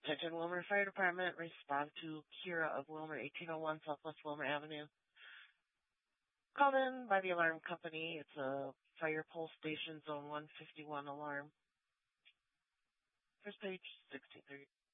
Attention Wilmer Fire Department, respond to Kira of Wilmer, 1801 Southwest Wilmer Avenue. Called in by the alarm company. It's a fire pole station, zone 151 alarm. First page, 1630.